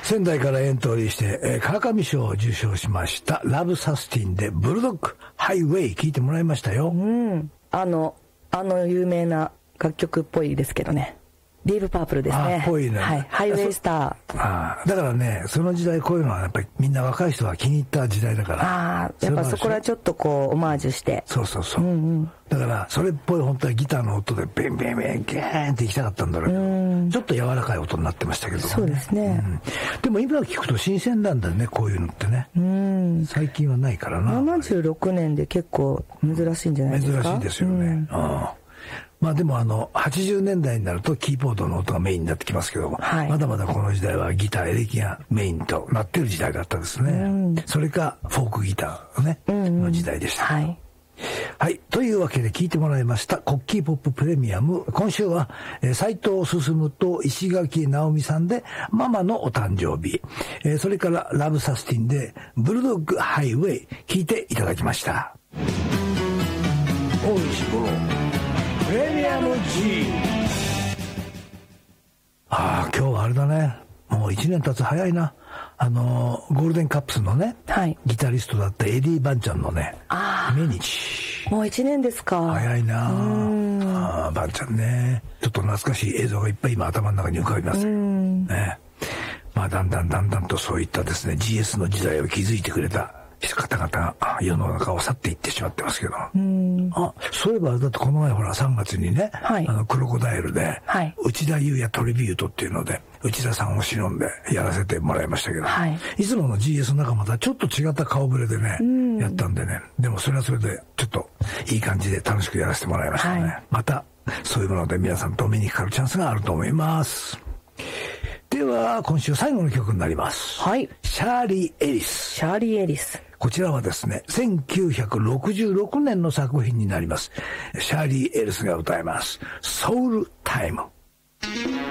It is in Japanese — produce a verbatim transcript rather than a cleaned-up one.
仙台からエントリーして、えー、川上賞を受賞しましたラブサスティンでブルドッグハイウェイ聞いてもらいましたよ。 うん、あのあの有名な楽曲っぽいですけどね。ディープパープルですね。 あ、ぽいね。 はい、ハイウェイスター。ああ、だからね、その時代こういうのはやっぱりみんな若い人が気に入った時代だから。 ああ、やっぱそこらちょっとこうオマージュして。 そうそうそう。うんうん、だからそれっぽい本当はギターの音でベンベンベンゲーンっていきたかったんだろうけど、うん、ちょっと柔らかい音になってましたけど、ね。 そうですね、うん。 でも今聞くと新鮮なんだよね、こういうのってね。うん、最近はないからな。 ななじゅうろくねんで結構珍しいんじゃないですか。 珍しいですよね。うん、あまあでもあのはちじゅうねんだいになるとキーボードの音がメインになってきますけども、はい、まだまだこの時代はギターエレキがメインとなってる時代だったですね、うん、それかフォークギター、ね、うんうん、の時代でした、はいはい、というわけで聞いてもらいましたコッキーポッププレミアム。今週は斉藤進と石垣直美さんでママのお誕生日、えー、それからラブサスティンでブルドッグハイウェイ聞いていただきました。大石五郎プレミアム G。 ああ今日はあれだね、もういちねん経つ早いな。あのゴールデンカップスのね、はい、ギタリストだったエディ・バンちゃんのね命日。 もういちねんですか。 早いなあ。あバンちゃんね、ちょっと懐かしい映像がいっぱい今頭の中に浮かびますね。まあだんだんだんだんとそういったですね ジーエス の時代を築いてくれた方々が世の中を去っていってしまってますけど、うんあそういえばだってこの前ほらさんがつにね、はい、あのクロコダイルで、はい、内田裕也トリビュートっていうので内田さんを忍んでやらせてもらいましたけど、はい、いつもの ジーエス 仲間とはちょっと違った顔ぶれでね、うん、やったんでね、でもそれはそれでちょっといい感じで楽しくやらせてもらいましたね、はい、またそういうもので皆さんとお目にかかるチャンスがあると思います。では今週最後の曲になります、はい、シャーリー・エリス。 シャーリー・エリス、 こちらはですねせんきゅうひゃくろくじゅうろくねんの作品になります。シャーリー・エリスが歌いますソウルタイム。